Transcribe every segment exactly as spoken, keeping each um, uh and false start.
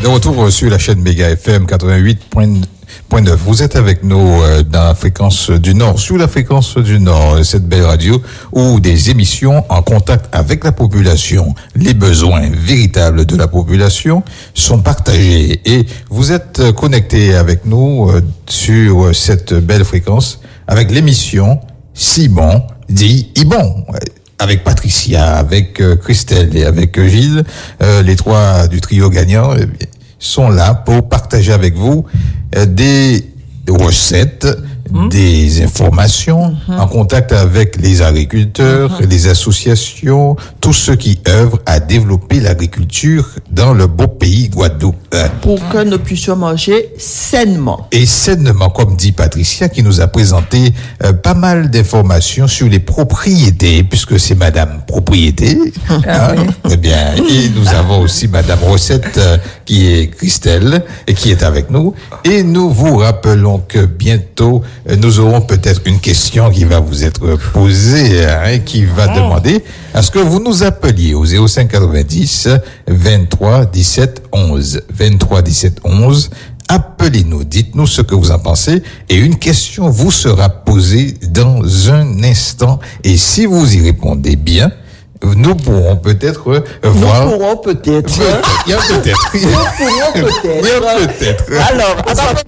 De retour sur la chaîne Méga F M quatre-vingt-huit point neuf. Vous êtes avec nous euh, dans la fréquence du Nord, sur la fréquence du Nord, cette belle radio où des émissions en contact avec la population, les besoins véritables de la population sont partagés. Et vous êtes connectés avec nous euh, sur cette belle fréquence avec l'émission Si bon dit Ibon. Avec Patricia, avec euh, Christelle et avec euh, Gilles, euh, les trois du trio gagnant euh, sont là pour partager avec vous euh, des recettes, mmh. des informations mmh. en contact avec les agriculteurs, mmh. les associations, tous ceux qui œuvrent à développer l'agriculture dans le beau pays Guadeloupe. Pour que nous puissions manger sainement. Et sainement, comme dit Patricia, qui nous a présenté euh, pas mal d'informations sur les propriétés, puisque c'est Madame Propriété. Ah, hein, oui. Eh bien, et nous avons aussi Madame Recette, euh, qui est Christelle, et qui est avec nous. Et nous vous rappelons que bientôt, euh, nous aurons peut-être une question qui va vous être posée, hein, et qui va oh. demander à ce que vous nous appeliez au zéro cinq quatre-vingt-dix vingt-trois dix-sept onze. vingt-trois dix-sept onze. Appelez-nous, dites-nous ce que vous en pensez et une question vous sera posée dans un instant. Et si vous y répondez bien, nous pourrons peut-être euh, voir. Nous pourrons peut-être. Il y a peut-être. Nous pourrons peut-être. Il y a peut-être. Alors, attends.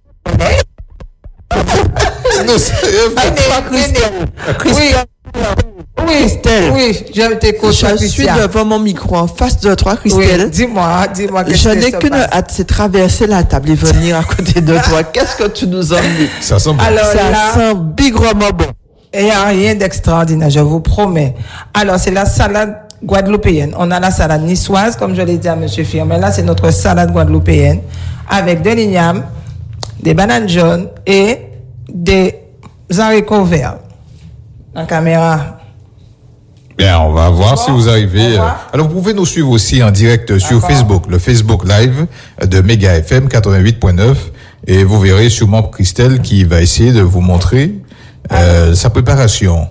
Nous Christelle. Christelle. Oui, Christelle. Oui, je t'écoute. Je suis devant mon micro en face de toi, Christelle. Oui, dis-moi, dis-moi. Je n'ai qu'une hâte, c'est traverser la table et venir à côté de toi. Qu'est-ce que tu nous emmenes? Ça sent bon. Alors, ça là, sent bigrement bon. Il n'y a rien d'extraordinaire, je vous promets. Alors, c'est la salade guadeloupéenne. On a la salade niçoise, comme je l'ai dit à Monsieur Firmin. Là, c'est notre salade guadeloupéenne avec de l'igname, des bananes jaunes et des haricots verts. La caméra. Bien, on va voir bon, si vous arrivez. Alors, vous pouvez nous suivre aussi en direct sur D'accord. Facebook, le Facebook Live de Méga F M quatre-vingt-huit point neuf. Et vous verrez sûrement Christelle qui va essayer de vous montrer euh, sa préparation.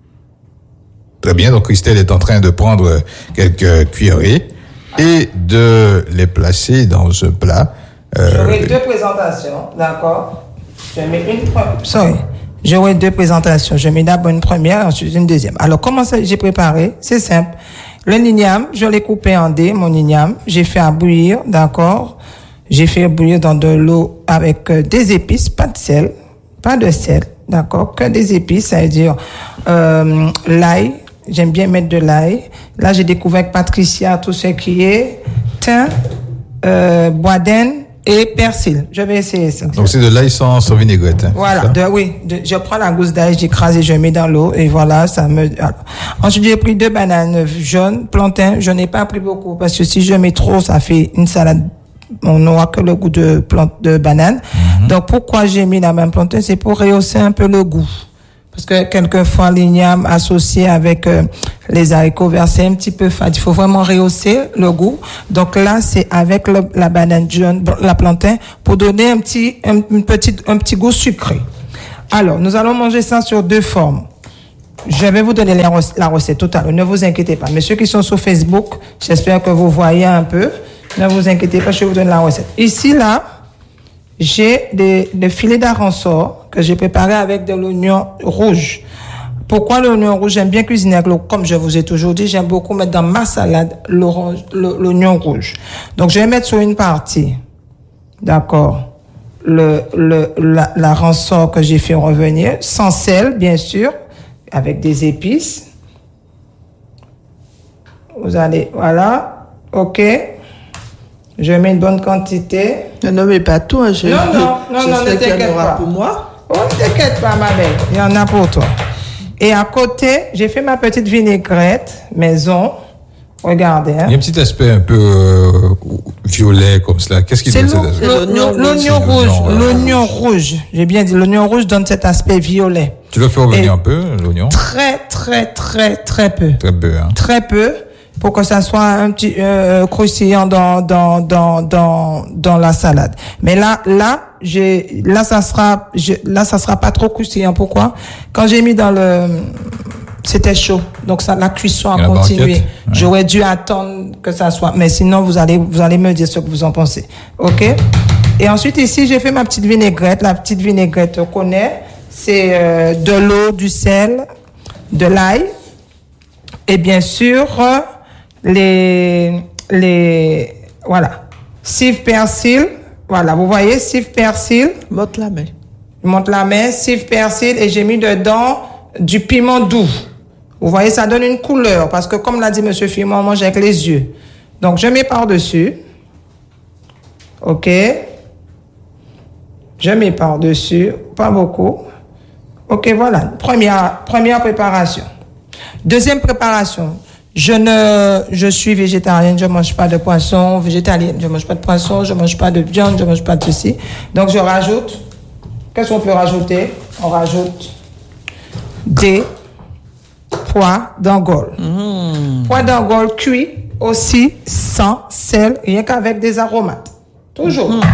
Très bien, donc Christelle est en train de prendre quelques cuillerées et de les placer dans un plat. Euh, J'aurai deux présentations, d'accord? Je mets une première. Sorry. J'aurai deux présentations. Je mets d'abord une première, ensuite une deuxième. Alors, comment ça, j'ai préparé? C'est simple. Le igname, je l'ai coupé en dés, mon igname. J'ai fait à bouillir, d'accord? J'ai fait bouillir dans de l'eau avec euh, des épices, pas de sel, pas de sel, d'accord? Que des épices, ça veut dire euh, l'ail. J'aime bien mettre de l'ail. Là, j'ai découvert avec Patricia tout ce qui est thym, euh, bois-d'aine, et persil. Je vais essayer ça. Donc, c'est de l'ail sans, sans vinaigrette. Hein, voilà. De, oui. De, je prends la gousse d'ail, j'écrase et je mets dans l'eau. Et voilà, ça me, alors. Ensuite, j'ai pris deux bananes jaunes, plantains. Je n'ai pas pris beaucoup parce que si je mets trop, ça fait une salade. On n'aura que le goût de plante, de banane. Mm-hmm. Donc, pourquoi j'ai mis la même plantain? C'est pour rehausser un peu le goût. Parce que quelquefois, l'igname associé avec euh, les haricots verts, c'est un petit peu fade. Il faut vraiment rehausser le goût. Donc là, c'est avec le, la banane jaune, la plantain, pour donner un petit, un, une petite, un petit goût sucré. Alors, nous allons manger ça sur deux formes. Je vais vous donner la, la recette tout à l'heure. Ne vous inquiétez pas. Mais ceux qui sont sur Facebook, j'espère que vous voyez un peu. Ne vous inquiétez pas, je vais vous donner la recette. Ici, là, j'ai des, des filets d'aransor que j'ai préparés avec de l'oignon rouge. Pourquoi l'oignon rouge? J'aime bien cuisiner avec l'oignon. Comme je vous ai toujours dit, j'aime beaucoup mettre dans ma salade l'oignon rouge. Donc, je vais mettre sur une partie, d'accord, le, le, la, la ransor que j'ai fait revenir, sans sel, bien sûr, avec des épices. Vous allez, voilà, ok. Je mets une bonne quantité. Non, non, mais pas tout. Hein, je, non, non, non, non, ne t'inquiète pas. Pour moi. Oh, ne t'inquiète pas, ma belle. Il y en a pour toi. Et à côté, j'ai fait ma petite vinaigrette maison. Regardez. Hein. Il y a un petit aspect un peu euh, violet comme cela. Qu'est-ce qui donne cet aspect? L'oignon rouge. L'oignon rouge. J'ai bien dit, l'oignon rouge donne cet aspect violet. Tu le fais revenir un peu, l'oignon? Très, très, très, très peu. Très peu, hein. Très peu. Pour que ça soit un petit euh, croustillant dans dans dans dans dans la salade. Mais là là j'ai là ça sera je, là ça sera pas trop croustillant. Pourquoi? Quand j'ai mis dans le c'était chaud. Donc, ça, la cuisson a La continué. banquette, ouais. J'aurais dû attendre que ça soit. Mais sinon, vous allez, vous allez me dire ce que vous en pensez. OK? Et ensuite, ici, j'ai fait ma petite vinaigrette. La petite vinaigrette, on connaît. C'est euh, de l'eau, du sel, de l'ail. Et bien sûr, euh, les, les, voilà. Cive persil. Voilà, vous voyez, cive persil. Monte la main. Je monte la main, cive persil, et j'ai mis dedans du piment doux. Vous voyez, ça donne une couleur, parce que comme l'a dit Monsieur Fimon, on mange avec les yeux. Donc, je mets par-dessus. OK. Je mets par-dessus, pas beaucoup. OK, voilà. Première, première préparation. Deuxième préparation. Je ne, je suis végétarienne, je mange pas de poisson, végétalienne, je mange pas de poisson, je mange pas de viande, je mange pas de ceci. Donc, je rajoute, qu'est-ce qu'on peut rajouter? On rajoute des pois d'Angola. Mmh. Pois d'Angola cuits aussi sans sel, rien qu'avec des aromates. Toujours. Mmh.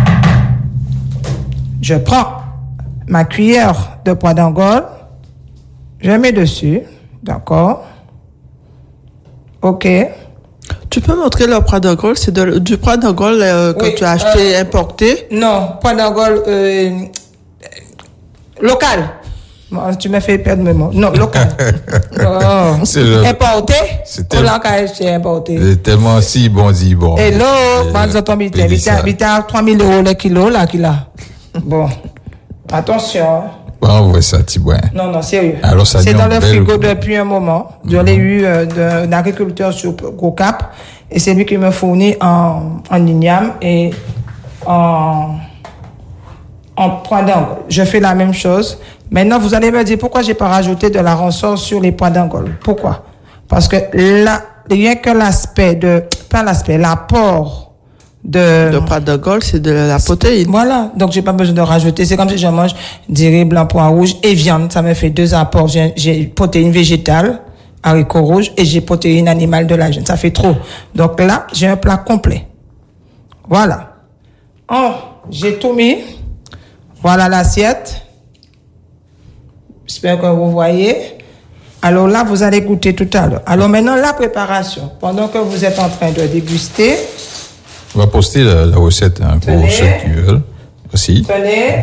Je prends ma cuillère de pois d'Angola, je mets dessus, d'accord? OK. Tu peux montrer le pois d'Angola? C'est de, du pois d'Angola euh, que oui, tu as acheté, euh, importé? Non, pois d'Angola euh, local. Bon, tu m'as fait perdre mes mots. Non, local. Oh. C'est le... Importé? C'est tel... c'est importé. C'est tellement si bon dit bon. Hello, bandes automobiles. Il a trois mille euros le kilo, là, qu'il a. Bon. Attention. Bon, on voit ça, Tibouin. Non, non, sérieux. Alors, ça c'est dans le belle... frigo depuis un moment. Mm-hmm. Je l'ai eu euh, d'un agriculteur sur Gros Cap. Et c'est lui qui me fournit en, en igname et en, en pois d'Angola. Je fais la même chose. Maintenant, vous allez me dire pourquoi j'ai pas rajouté de la rançon sur les pois d'Angola. Pourquoi? Parce que là, rien que l'aspect de, pas l'aspect, l'apport de, de pois d'Angola, c'est de la protéine. Voilà. Donc, j'ai pas besoin de rajouter. C'est comme si je mange du riz blanc, pois rouge et viande. Ça me fait deux apports. J'ai, j'ai protéines végétales, haricots rouges, et j'ai protéines animales de la viande. Ça fait trop. Donc là, j'ai un plat complet. Voilà. Oh, j'ai tout mis. Voilà l'assiette. J'espère que vous voyez. Alors là, vous allez goûter tout à l'heure. Alors maintenant, la préparation. Pendant que vous êtes en train de déguster. On va poster la, la recette hein, pour ceux qui veulent aussi. Tenez.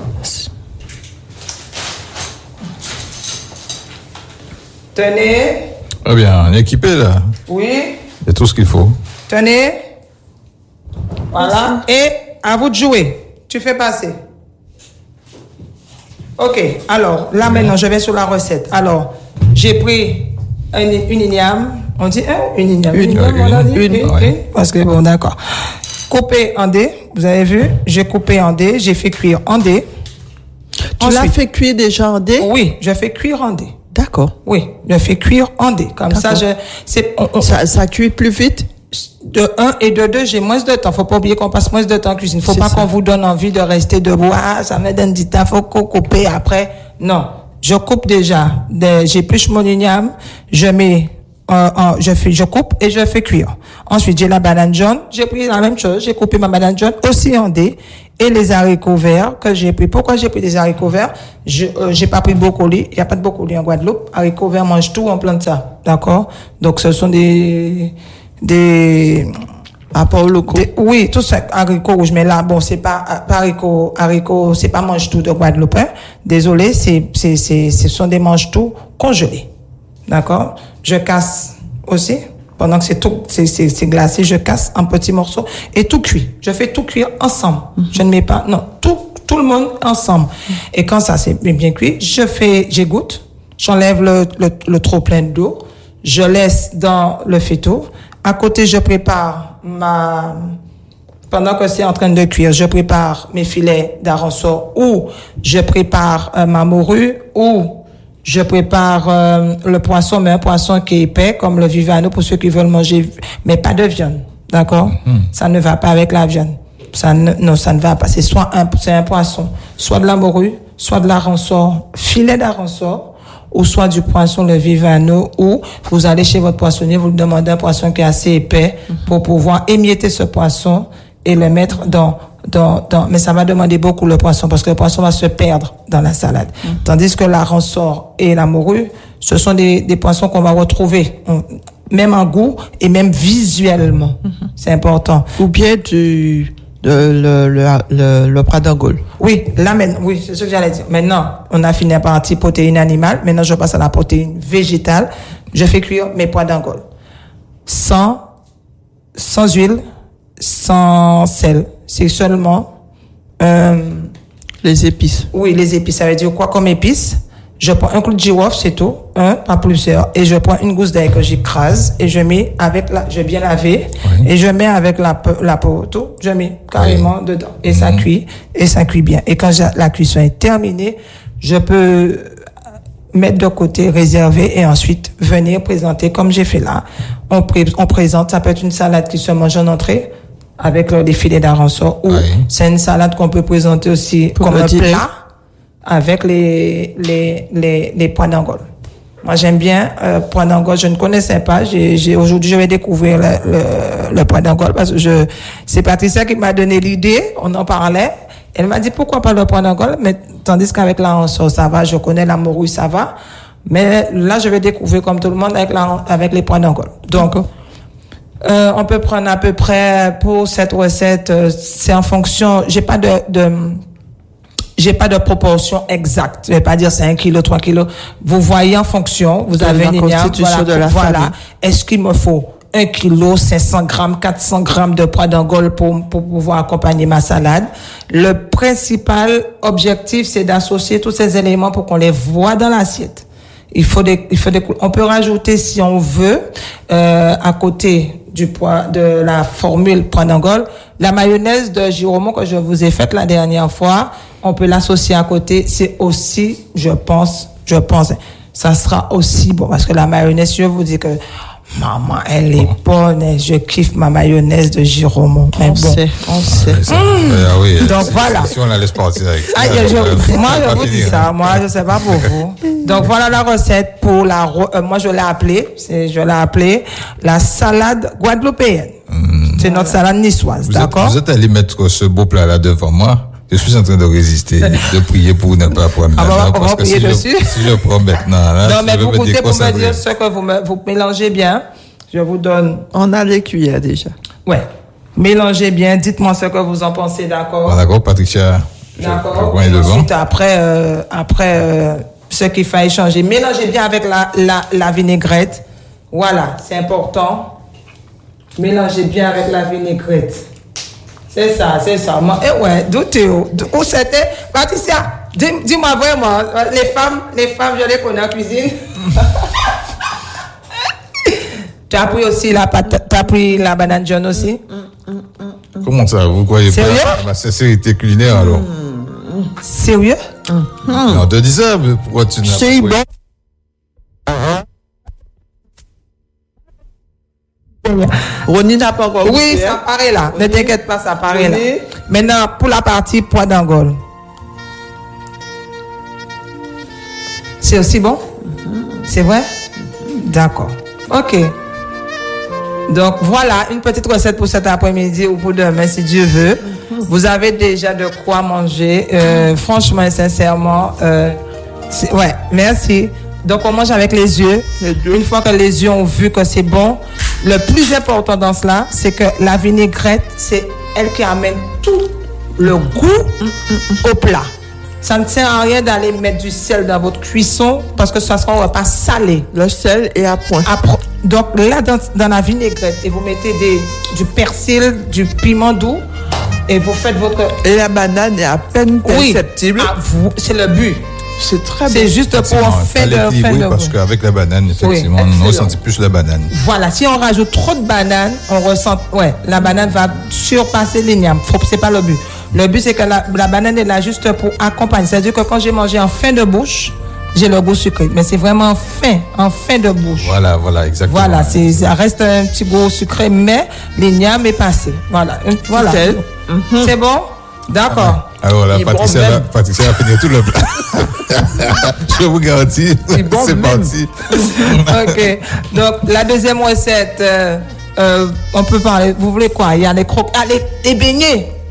Tenez. Ah bien, on est équipé là. Oui. Il y a tout ce qu'il faut. Tenez. Voilà. Et à vous de jouer. Tu fais passer. OK. Alors, là maintenant, je vais sur la recette. Alors, j'ai pris une, une igname. On dit hein, une igname. Une, une, igname, une, on a dit, une, une, ouais. une, parce que bon, d'accord. Coupé en dés. Vous avez vu? J'ai coupé en dés. J'ai fait cuire en dés. Tu l'as fait cuire déjà en dés? Oui, je fais cuire en dés. D'accord. Oui, je fais cuire en dés. Comme ça, je, c'est, on, on, ça, ça cuit plus vite? De un et de deux, j'ai moins de temps. Faut pas oublier qu'on passe moins de temps en cuisine. Faut c'est pas ça. Qu'on vous donne envie de rester debout. Ah, ça me donne du temps. Faut qu'on coupe après. Non. Je coupe déjà. J'épluche mon igname. Je mets, euh, euh, je fais, je coupe et je fais cuire. Ensuite, j'ai la banane jaune. J'ai pris la même chose. J'ai coupé ma banane jaune aussi en dés. Et les haricots verts que j'ai pris. Pourquoi j'ai pris des haricots verts? Je, euh, j'ai pas pris de brocoli. Il y a pas de brocoli en Guadeloupe. Haricots verts mangent tout, on plante ça. D'accord? Donc, ce sont des, des apports locaux. Des, oui, tout ça, haricots rouges. Mais là, bon, c'est pas, pas haricots, haricots, c'est pas mange-tout de Guadeloupe. Hein. Désolé, c'est, c'est, c'est, ce sont des mange-tout congelés. D'accord? Je casse aussi. Pendant que c'est tout, c'est, c'est, c'est glacé, je casse en petits morceaux et tout cuit. Je fais tout cuire ensemble. Mm-hmm. Je ne mets pas, non, tout, tout le monde ensemble. Mm-hmm. Et quand ça c'est bien cuit, je fais, j'égoutte, j'enlève le, le, le trop plein d'eau, je laisse dans le faitout. À côté, je prépare ma, pendant que c'est en train de cuire, je prépare mes filets d'arrançon ou je prépare euh, ma morue ou je prépare euh, le poisson, mais un poisson qui est épais, comme le vivano, pour ceux qui veulent manger, mais pas de viande, d'accord? Mm. Ça ne va pas avec la viande. Ça ne, non, ça ne va pas. C'est soit un, c'est un poisson, soit de la morue, soit de l'arrançon, filet d'arrançon, ou soit du poisson, le vivano, ou vous allez chez votre poissonnier, vous lui demandez un poisson qui est assez épais mm-hmm. pour pouvoir émietter ce poisson et le mettre dans dans, dans, mais ça va demander beaucoup le poisson parce que le poisson va se perdre dans la salade. Mm. Tandis que la ressort et la morue, ce sont des, des poissons qu'on va retrouver, on, même en goût et même visuellement. Mm-hmm. C'est important. Ou bien du, de, le, le, le, le plat d'Angole. Oui, là, maintenant, oui, c'est ce que j'allais dire. Maintenant, on a fini la partie protéine animale. Maintenant, je passe à la protéine végétale. Je fais cuire mes pois d'Angole. Sans, sans huile, sans sel. C'est seulement, euh, les épices. Oui, les épices. Ça veut dire quoi comme épices? Je prends un clou de girofle, c'est tout, un, pas plusieurs, et je prends une gousse d'ail que j'écrase et je mets avec la, je vais bien laver, oui. et je mets avec la peau, la peau, tout, je mets carrément oui. dedans et mmh. ça cuit et ça cuit bien. Et quand la cuisson est terminée, je peux mettre de côté, réserver et ensuite venir présenter comme j'ai fait là. On, pré- on présente, ça peut être une salade qui se mange en entrée avec des filets d'Arançon ou oui. c'est une salade qu'on peut présenter aussi pour comme un dîner. Plat. Avec les, les, les, les pois d'Angole. Moi, j'aime bien, euh, pois d'Angole. Je ne connaissais pas. J'ai, j'ai, aujourd'hui, je vais découvrir le, le, le pois d'Angole parce que je, c'est Patricia qui m'a donné l'idée. On en parlait. Elle m'a dit, pourquoi pas le pois d'Angole? Mais, tandis qu'avec la rançon, ça va. Je connais la morue, ça va. Mais là, je vais découvrir comme tout le monde avec la, avec les pois d'Angole. Donc, euh, on peut prendre à peu près pour cette recette, euh, c'est en fonction, j'ai pas de, de, J'ai pas de proportion exacte. Je vais pas dire c'est un kilo, trois kilos. Vous voyez en fonction. Vous de avez une constitution voilà, de la voilà. famille. Est-ce qu'il me faut un kilo, cinq cents grammes, quatre cents grammes de pois d'Angole pour, pour pouvoir accompagner ma salade? Le principal objectif, c'est d'associer tous ces éléments pour qu'on les voit dans l'assiette. Il faut des, il faut des, on peut rajouter si on veut, euh, à côté du pois, de la formule pois d'Angole, la mayonnaise de Giromont que je vous ai faite la dernière fois. On peut l'associer à côté. C'est aussi, je pense, je pense, ça sera aussi bon parce que la mayonnaise, je vous dis que maman, elle est bonne. Et je kiffe ma mayonnaise de Giromont. Mais on bon, sait, on sait. Ouais, mmh. euh, oui, donc c'est, voilà. Si on la laisse partir avec. Ah, euh, je, euh, moi, je vous dis ça. Moi, je sais pas pour vous. Donc voilà la recette pour la. Euh, moi, je l'ai appelée. C'est, je l'ai appelée la salade guadeloupéenne. Mmh. C'est notre salade niçoise, vous d'accord? Êtes, vous êtes allé mettre ce beau plat là devant moi. Je suis en train de résister, de prier pour ne pas prendre ah maintenant. Bah, parce que si je, si je prends maintenant, là, non, mais je vous me goûtez pour me dire ce que vous, me, vous mélangez bien. Je vous donne. On a les cuillères déjà. Ouais. Mélangez bien. Dites-moi ce que vous en pensez, d'accord? Ah, d'accord, Patricia. D'accord. Je, je ensuite, après, euh, après euh, ce qu'il faille changer, mélangez bien avec la, la, la vinaigrette. Voilà, c'est important. Mélangez bien avec la vinaigrette. C'est ça, c'est ça. Eh ouais, d'où t'es où? Où c'était? Patricia, dis, dis-moi vraiment, les femmes, les femmes, je les connais en cuisine. Tu as pris aussi la patate, tu as pris la banane jaune aussi? Comment ça? Vous croyez Sérieux? pas à ma sincérité culinaire alors? Sérieux? Non, on te dit ça, mais pourquoi tu n'as pas? C'est bon. Ronnie n'a pas encore. Oui, ça paraît là. Ne t'inquiète pas, ça paraît là. Maintenant, pour la partie pois d'Angole. C'est aussi bon? C'est vrai? D'accord. Ok. Donc voilà, une petite recette pour cet après-midi ou pour demain, si Dieu veut. Vous avez déjà de quoi manger. Euh, franchement et sincèrement, euh, c'est, ouais, merci. Donc on mange avec les yeux. Une fois que les yeux ont vu que c'est bon, le plus important dans cela, c'est que la vinaigrette, c'est elle qui amène tout le goût au plat. Ça ne sert à rien d'aller mettre du sel dans votre cuisson parce que ça sera un repas salé. Le sel est à point. À pro- Donc là, dans, dans la vinaigrette, et vous mettez des, du persil, du piment doux, et vous faites votre... Et la banane est à peine perceptible. Oui, vous, c'est le but. C'est très C'est bon. juste pour en fin de fin oui, de parce qu'avec la banane, effectivement, oui, on ressent plus la banane. Voilà, si on rajoute trop de banane, on ressent, ouais, la banane va surpasser l'igname. Faut, c'est pas le but. Le but, c'est que la, la banane est là juste pour accompagner. C'est-à-dire que quand j'ai mangé en fin de bouche, j'ai le goût sucré. Mais c'est vraiment en fin, en fin de bouche. Voilà, voilà, exactement. Voilà, c'est, ça reste un petit goût sucré, mais l'igname est passé. Voilà, voilà. Mm-hmm. C'est bon? D'accord. Alors là, Patricia, bon, va, Patricia a fini tout le plat. Je vous garantis, c'est, bon c'est parti. Ok. Donc, la deuxième recette, euh, euh, on peut parler. Vous voulez quoi? Il y a les croques. Ah, les, les beignets.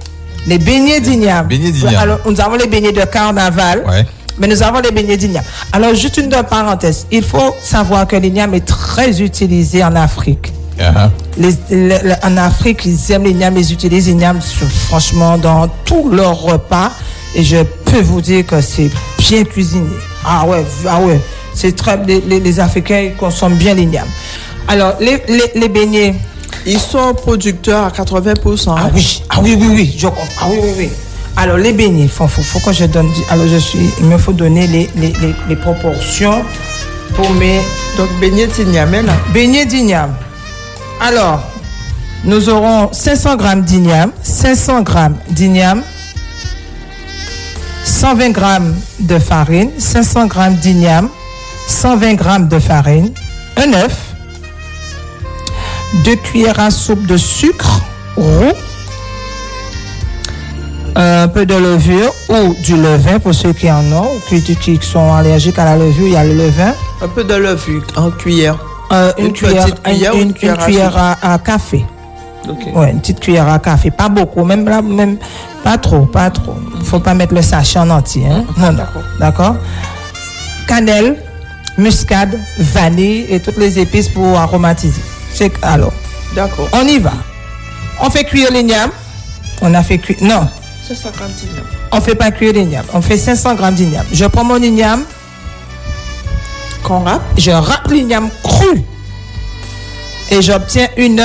Les beignets d'igname. Beignets d'igname. Alors, nous avons les beignets de carnaval. Ouais. Mais nous avons les beignets d'igname. Alors, juste une parenthèse. Il faut savoir que l'igname est très utilisé en Afrique. Uh-huh. Les, les, les, en Afrique, ils aiment l'igname, ils utilisent l'igname franchement dans tous leurs repas. Et je peux vous dire que c'est bien cuisiné. Ah ouais, ah ouais. C'est très, les, les, les Africains consomment bien l'igname. Alors, les, les, les beignets. Ils sont producteurs à quatre-vingts pour cent. Ah oui, ah oui, oui, oui. Je comprends. Ah oui, oui, oui. Alors, les beignets, il faut, faut, faut que je donne. Alors, je suis, il me faut donner les, les, les, les proportions pour mes. Donc, beignets d'igname, là. Beignets d'igname. Alors, nous aurons cinq cents grammes d'igname, cinq cents grammes d'igname, cent vingt grammes de farine, cinq cents grammes d'igname, cent vingt grammes de farine, un œuf, deux cuillères à soupe de sucre roux, un peu de levure ou du levain pour ceux qui en ont, qui, qui sont allergiques à la levure, il y a le levain. Un peu de levure en cuillère. Euh, une, une cuillère, cuillère, une, une une cuillère, cuillère à, à, à café. Okay. Ouais, une petite cuillère à café, pas beaucoup, même là, même pas trop, pas trop. Faut pas mettre le sachet en entier, hein. Non, non. D'accord. Cannelle, muscade, vanille et toutes les épices pour aromatiser. C'est alors. D'accord. On y va. On fait cuire l'igname. On a fait cuire. Non. cinq cents grammes d'igname. On fait pas cuire l'igname. On fait cinq cents grammes d'igname. Je prends mon igname. Qu'on râpe. Je râpe l'igname cru. Et j'obtiens une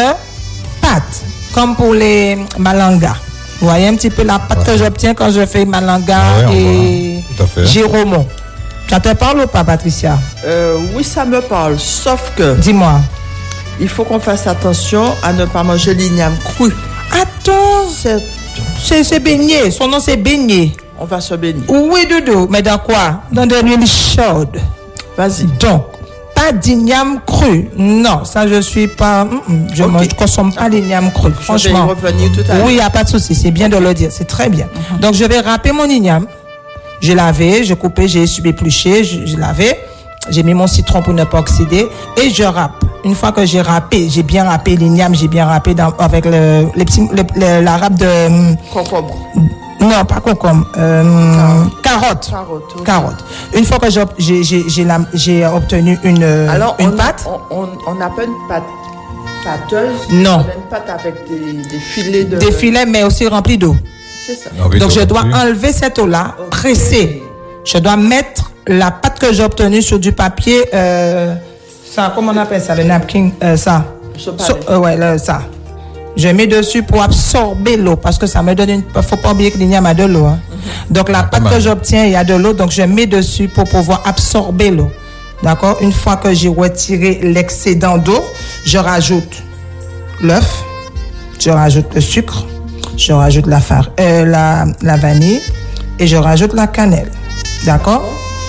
pâte. Comme pour les malangas. Vous voyez un petit peu la pâte ouais. que j'obtiens quand je fais malanga ouais, et Jérôme. Ça te parle ou pas, Patricia? euh, Oui, ça me parle. Sauf que. Dis-moi. Il faut qu'on fasse attention à ne pas manger l'igname cru. Attends. C'est, c'est, c'est beignet. Son nom, c'est beignet. On va se baigner. Oui, Doudou. Mais dans quoi? Dans de l'huile chaude. Vas-y. Donc, pas d'igname cru. Non, ça, je suis pas. Je ne okay. consomme pas l'igname cru. Franchement. Je vais y revenir tout à l'heure. Oui, il n'y a pas de souci. C'est bien de le dire. C'est très bien. Mm-hmm. Donc, je vais râper mon igname. J'ai lavé, j'ai coupé, j'ai épluché, j'ai lavé. J'ai mis mon citron pour ne pas oxyder. Et je râpe. Une fois que j'ai râpé, j'ai bien râpé l'igname, j'ai bien râpé dans, avec le, les petits, le, le, la râpe de. Concombre. Non, pas concombre. Euh, carotte. Carotte. Okay. Carotte. Une fois que j'ai, j'ai, j'ai, j'ai, la, j'ai obtenu une, Alors, une on pâte. On n'a pas une pâte pâteuse. Non. On a une pâte avec des, des filets de. Des filets, mais aussi remplis d'eau. C'est ça. Non, donc, je dois plus. enlever cette eau-là, okay. presser. Je dois mettre la pâte que j'ai obtenue sur du papier. Euh, ça, comment on appelle ça, le napkin, euh, ça. So, euh, ouais, là, ça. Je mets dessus pour absorber l'eau parce que ça me donne une. Faut pas oublier que l'igname a de l'eau. Hein. Mm-hmm. Donc la pâte que j'obtiens, il y a de l'eau, donc je mets dessus pour pouvoir absorber l'eau. D'accord. Une fois que j'ai retiré l'excédent d'eau, je rajoute l'œuf, je rajoute le sucre, je rajoute la farine, euh, la, la vanille et je rajoute la cannelle. D'accord.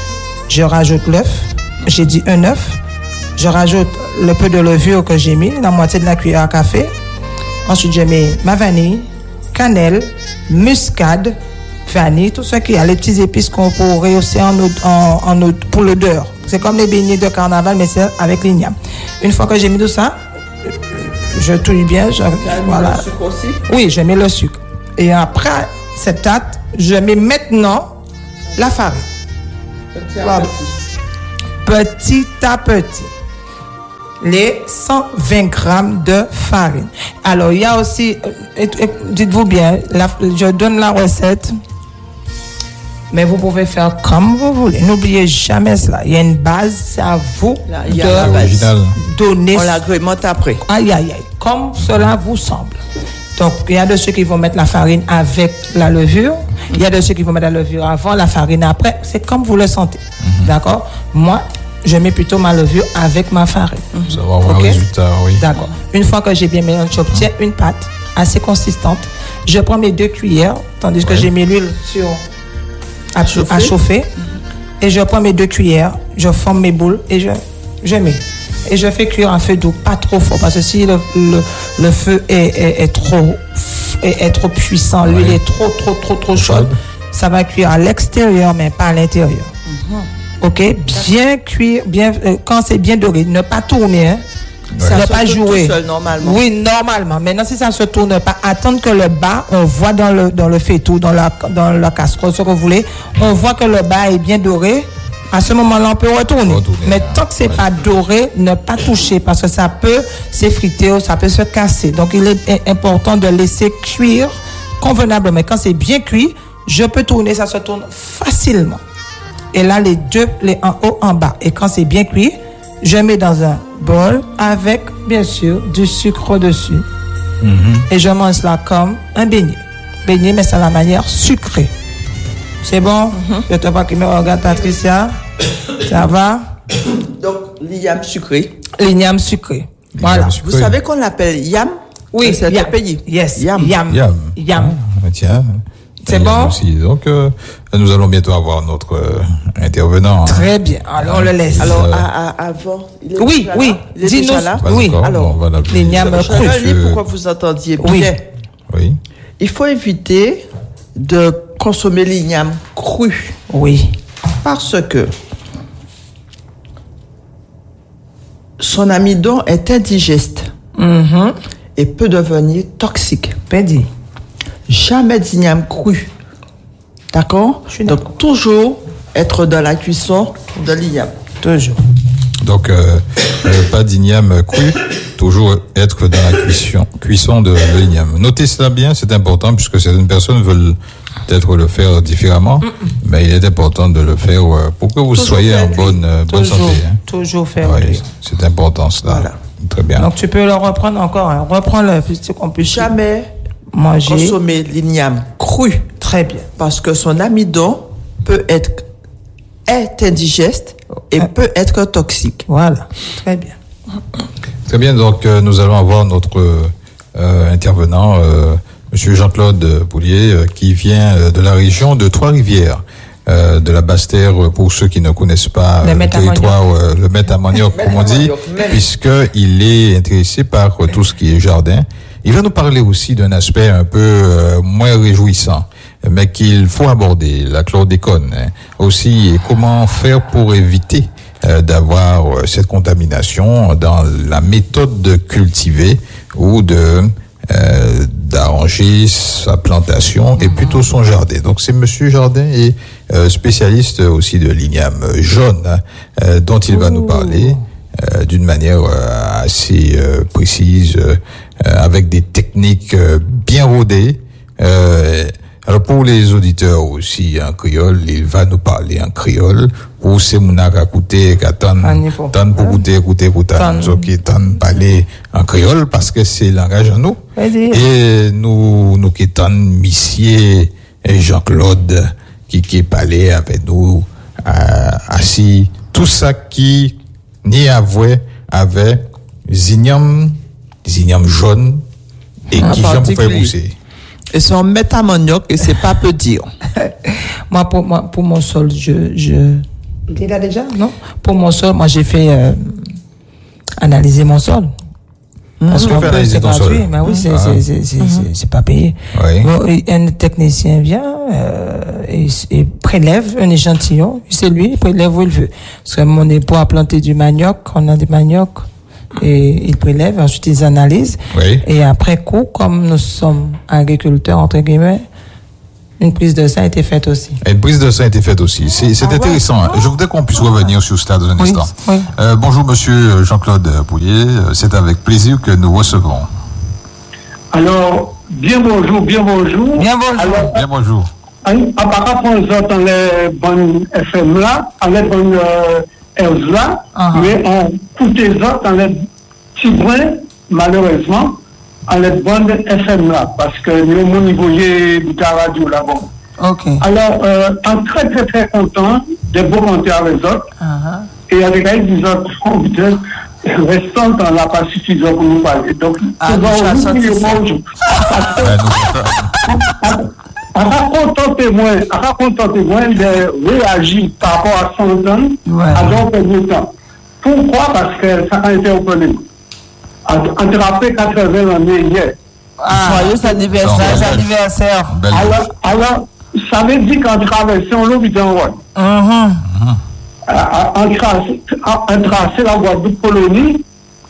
Je rajoute l'œuf. J'ai dit un œuf. Je rajoute le peu de levure que j'ai mis, la moitié de la cuillère à café. Ensuite, je mets ma vanille, cannelle, muscade, vanille, tout ce qu'il y a, les petits épices qu'on peut rehausser en, en, en, pour l'odeur. C'est comme les beignets de carnaval, mais c'est avec l'igname. Une fois que j'ai mis tout ça, je touille bien. Je, voilà. Le sucre aussi? Oui, je mets le sucre. Et après cette pâte, je mets maintenant la farine. Petit à voilà. petit. Petit à petit. Les cent vingt grammes de farine. Alors, il y a aussi, euh, euh, dites-vous bien, la, je donne la recette, mais vous pouvez faire comme vous voulez. N'oubliez jamais cela. Il y a une base, c'est à vous Là, il y a de la base. donner. On l'agrémente après. Aïe, aïe, aïe. Comme cela vous semble. Donc, il y a de ceux qui vont mettre la farine avec la levure. Il y a de ceux qui vont mettre la levure avant, la farine après. C'est comme vous le sentez. Mm-hmm. D'accord? Moi, je mets plutôt ma levure avec ma farine. Ça va avoir okay. un résultat, oui. D'accord. Une fois que j'ai bien mélangé, j'obtiens une pâte assez consistante. Je prends mes deux cuillères, tandis ouais. que j'ai mis l'huile sur à chauffer. À chauffer mm-hmm. Et je prends mes deux cuillères, je forme mes boules et je, je mets. Et je fais cuire à feu doux, pas trop fort, parce que si le, le, le feu est, est, est, trop, est, est trop puissant, ouais. l'huile est trop, trop, trop, trop chaude, ça va cuire à l'extérieur, mais pas à l'intérieur. Mm-hmm. Ok, bien cuire, bien, euh, quand c'est bien doré, ne pas tourner, hein. Ça ne se pas tourne jouer. tout seul, normalement. Oui, normalement. Maintenant, si ça ne se tourne pas, attendre que le bas, on voit dans le, dans le faitout, dans la, dans la casserole, ce que vous voulez, on voit que le bas est bien doré. À ce moment-là, on peut retourner. Retourner, Mais hein. tant que c'est Ouais. pas doré, ne pas toucher parce que ça peut s'effriter ou ça peut se casser. Donc, il est important de laisser cuire convenablement. Mais quand c'est bien cuit, je peux tourner, ça se tourne facilement. Et là, les deux, les en haut, en bas. Et quand c'est bien cuit, je mets dans un bol avec, bien sûr, du sucre dessus. Mm-hmm. Et je mange cela comme un beignet. Beignet, mais c'est à la manière sucrée. C'est bon? Mm-hmm. Je te vois qui me regarde, Patricia. Ça va? Donc, l'igname sucré. L'igname sucré. Voilà. L'igname sucré. Vous savez qu'on l'appelle yam? Oui, c'est yam. un pays. Yes. Yam. Yam. Yam. Yam. Ah, tiens. C'est Yam bon? aussi. Donc, euh, nous allons bientôt avoir notre euh, intervenant. hein. Très bien. Alors, on le laisse. Alors, Euh, à, à- avant, il est oui, déjà oui. là? Il est Dis-nous. déjà là? Pas Oui. encore, alors, on va l'appeler. l'igname Je cru. vais dire Monsieur- pourquoi vous entendiez bien. Oui. Oui. Il faut éviter de consommer l'igname cru Oui. parce que son amidon est indigeste Mhm. et peut devenir toxique. Pédi. Jamais d'igname cru. D'accord? Je suis d'accord. Donc, toujours être dans la cuisson de l'igname. Toujours. Donc, euh, euh, pas d'igname cru, toujours être dans la cuisson, cuisson de l'igname. Notez cela bien, c'est important, puisque certaines personnes veulent peut-être le faire différemment, mais il est important de le faire euh, pour que vous Toujours soyez faire en cuire. bonne, euh, bonne Toujours. santé. Hein. Toujours faire Oui, cuire. c'est important cela. Voilà. Très bien. Donc, tu peux le reprendre encore. Hein. Reprends-le, puisque qu'on puisse Jamais manger. consommer l'igname cru Très bien. parce que son amidon peut être est indigeste et peut être toxique. Voilà. Très bien. Très bien, donc euh, nous allons avoir notre euh, intervenant, euh, Monsieur Jean-Claude Poulier, euh, qui vient euh, de la région de Trois-Rivières, euh, de la Basse-Terre, euh, pour ceux qui ne connaissent pas Le euh, le Met à territoire, euh, le Met à Manioc, comme on dit, puisqu'il est intéressé par euh, tout ce qui est jardin. Il va nous parler aussi d'un aspect un peu euh, moins réjouissant, mais qu'il faut aborder, la chlordécone. Hein. Aussi, et comment faire pour éviter euh, d'avoir euh, cette contamination dans la méthode de cultiver ou de euh, d'arranger sa plantation et plutôt son jardin. Donc c'est Monsieur Jardin et euh, spécialiste aussi de l'igname jaune, hein, euh, dont il va nous parler euh, d'une manière euh, assez euh, précise, euh, avec des techniques euh, bien rodées. Euh, alors pour les auditeurs aussi en créole, il va nous parler en créole. Pour ces mounaks à écouter, à tant tant pour écouter, écouter, écouter, qui tant parler en créole parce que c'est langage en nous. Et nous, nous qui tant Missier et Jean-Claude qui qui parlait avec nous euh, assis, tout ça qui ni avoué avait zignam, zignam jaune et En qui j'aime pour faire particulier. pousser. Et c'est en métamanioc et c'est pas peu dire. Moi, pour, moi, pour mon sol, je, je... Il est là déjà, non? Pour mon sol, moi, j'ai fait euh, analyser mon sol. Parce Tu qu'on fais peut, analyser c'est ton gratuit, sol. mais oui, c'est, Ah. c'est, c'est, c'est, c'est, c'est pas payé. Oui. Bon, et un technicien vient euh, et, et prélève un échantillon. C'est lui, il prélève où il veut. Parce que mon époux a planté du manioc, on a des maniocs, et il prélève, ensuite ils analysent. Oui. Et après coup, comme nous sommes agriculteurs, entre guillemets, une prise de sang a été faite aussi. Et une prise de sang a été faite aussi. C'est, c'est intéressant. Je voudrais qu'on puisse revenir sur cela dans un Oui, instant. oui. Euh, bonjour, Monsieur Jean-Claude Poulier. C'est avec plaisir que nous recevons. Alors, bien bonjour, bien bonjour. Bien bonjour. Alors, Bien bonjour. en- à part rapport aux autres, dans les bonnes F M là, dans les bonnes euh, R là, Ah. mais on coûte les autres dans les petits brins, malheureusement, dans les bonnes F M là, parce que nous, mon niveau, de la radio là-bas. Ok. Alors, euh, en très, très, très content des beaux commentaires les autres, Ah, et avec des autres, on peut restant dans la pas suffisant pour nous parler. Donc, Ah, c'est tu as bon, senti oui, ça. bonjour. Euh, nous- À raconter témoin, à raconter témoin de réagir par rapport à cent ans, Ouais. à donc le temps. Pourquoi? Parce que ça a été reconnu. Attrapé quatre-vingts années hier. ah. Joyeux anniversaire. Non, Joyeux belle- anniversaire. belle- Alors, alors, ça veut dire qu'en traversant l'eau, il en route. Mhm. En tracé la Guadeloupe Colonie,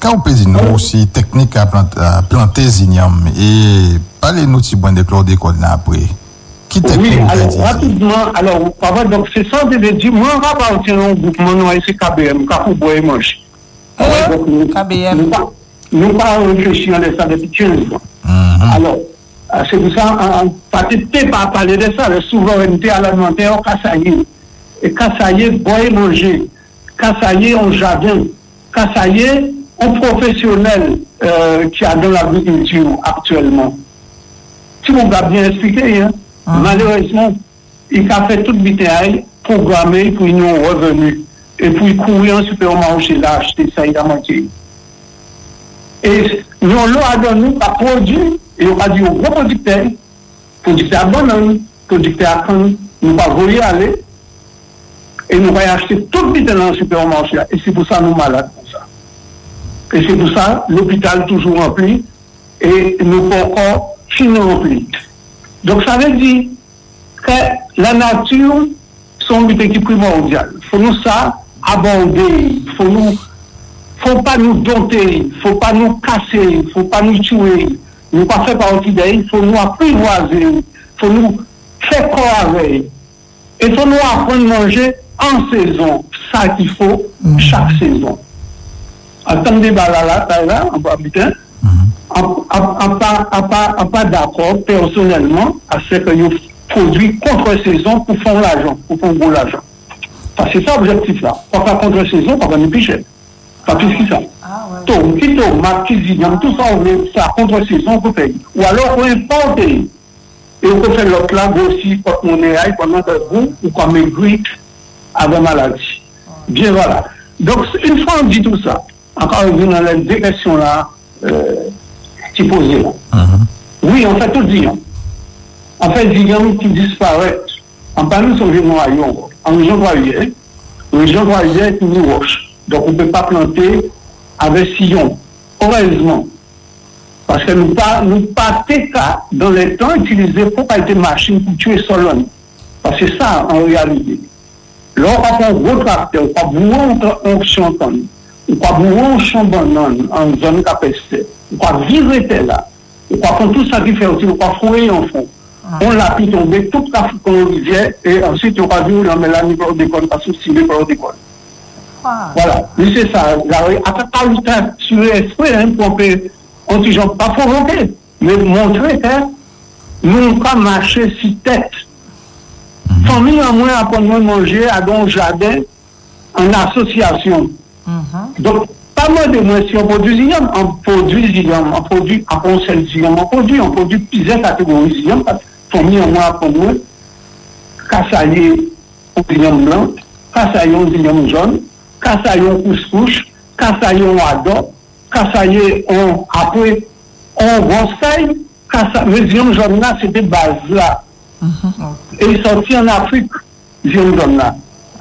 Quand on peut dire nous aussi technique à planter, à planter zignam et parlez-nous de bon de chlordécone après. Qui technique? Oui, alors rapidement, alors papa, donc c'est ça de dire moi on va partir un groupement nous c'est K B M, Kapou Boy Manche. K B M. Nous pas réfléchir à ça depuis quinze ans. Alors c'est pour ça peut-être pas parler de ça, la souveraineté alimentaire au Kassaye. Et Kassaye boy manger, Kassaye en jardin, Kassaye un professionnel euh, qui a dans l'agriculture actuellement. Si vous m'avez bien expliqué, hein, ah. malheureusement, il a fait toute bitaille programmée pour nous revenus et pour courir en supermarché là, acheter ça, il a manqué. Et nous, l'on a donné un produit, et on a dit aux gros producteurs, producteurs à banane, producteurs à canne, nous pas voulu aller, et nous allons acheter toute bitaille dans le supermarché là, et c'est pour ça que nous sommes malades pour ça. Et c'est pour ça l'hôpital toujours rempli et nous pas encore fini rempli. Donc ça veut dire que la nature sont une équipe primordiale. Il faut nous ça aborder, il faut nous faut pas nous dompter, il faut pas nous casser, il faut pas nous tuer, nous pas faire partie d'elle, il faut nous apprivoiser, il faut nous faire corps avec. Et il faut nous apprendre à manger en saison, ça qu'il faut chaque saison. Attendez, bah là, là, là, on va habiter. On pas d'accord personnellement à ce que nous produisons contre-saison pour faire l'argent, pour faire gros l'argent. Parce que c'est ça l'objectif là. Pas faire contre-saison, pas gagner plus cher. Pas plus que ça. Donc, qui tomate, qui zigam, tout ça, on veut ça contre-saison pour payer. Ou alors, on importe. Et on peut faire l'autre là, aussi, quand on est là, pendant que vous, ou qu'on maigrit avec maladie. Bien voilà. Donc, une fois on dit tout ça, encore une fois, dans la direction là, euh, qui posait là. Uh-huh. Oui, on fait tout dire. En fait, disons qui disparaît. En parlant sur le noyau, en région Droitière, en région Droitière est une roche. Donc, on ne peut pas planter avec sillon. Heureusement. Parce que nous pas, nous pas cas dans les temps utilisés pour pas être machine pour tuer Solon. Parce que c'est ça, en réalité. Lorsqu'on a un gros tracteur, on va bourrer un champ, on va bourrer un champ banane en zone capacité, on va virer là, on va faire tout ça qui fait aussi, on va fouiller en fond. On l'a pu tomber toute la rivière et ensuite on va dire, on met la niveau d'école, parce que c'est le niveau d'école. Voilà, mais c'est ça. Après, pas le temps sur l'esprit, hein, pour que, on ne peut pas provoquer, mais montrer que nous ne pas marcher sur tête. Famille en moins apprendre à manger à un jardin en association. Mm-hmm. Donc, pas moi de moi, si on produit zigam, on produit zigam, on produit un conseil zigam, on produit, on produit plusieurs catégories zigam, parce que famille en moins apprendre cassailler au zigam blanc, cassailler au zigam jaune, cassailler au couscous, cassailler au ado, cassailler au après, on gonsaille, cassailler, le zigam jaune là, c'était base là. Mm-hmm. Et il sortit en Afrique, je me donne là.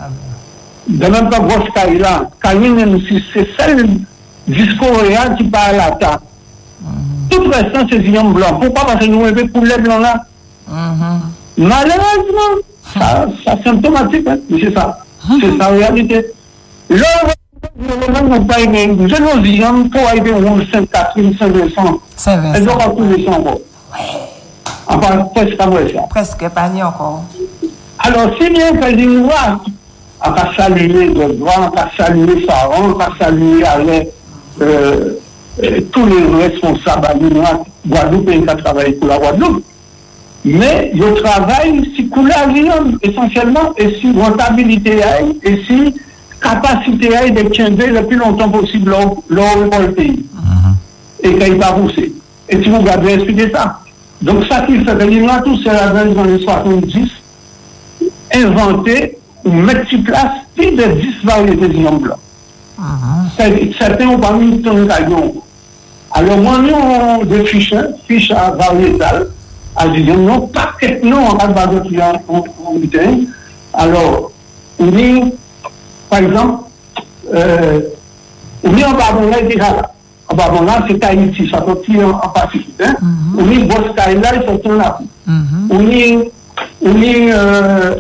De même pas grosse caille là, c'est celle discoréale qui parle à ta. Tout le restant, c'est zigam blanc. Pourquoi? Parce que nous avons pour les blancs là. Mm-hmm. Malheureusement, ça, ça symptomatique, hein? C'est ça. Mm-hmm. C'est sa réalité. Je ne veux pas aimer. Je nous dis, pour arriver au Sainte-Catherine, Saint-Vincent. Saint-Vincent. Elle doit pas tout le sang. Enfin, presque pas vrai ça. Presque pas ni encore. Alors, si bien qu'elle dit, nous va, on va saluer le droit, on va saluer Saron, on va saluer avec euh, euh, tous les responsables à l'Union Guadeloupe et qui travaillent pour la Guadeloupe. Mais le travail, c'est couleur essentiellement, et si rentabilité et si capacité de tenir le plus longtemps possible leur pays. Et qu'il va pousser. Et si vous regardez, expliquer ça. Donc, ça qui fait que l'Union, tout cela dans les années soixante-dix, inventé ou mettre sur place plus de dix variétés de zigam blanc. Uh-huh. Certains ont pas mis ton caillon. Alors, moi, nous, on des fiches, fiches à variétales, à zigam, non, pas que non, on a des clients en butin. Alors, on dit, par exemple, euh, on dit en barbon là, déjà là. En barbon là, c'est Tahiti, ça sortit en, en Pacifique. Hein? Mm-hmm. On dit Boscaï là, ils sortent en Afrique. Mm-hmm. On dit, on dit, euh,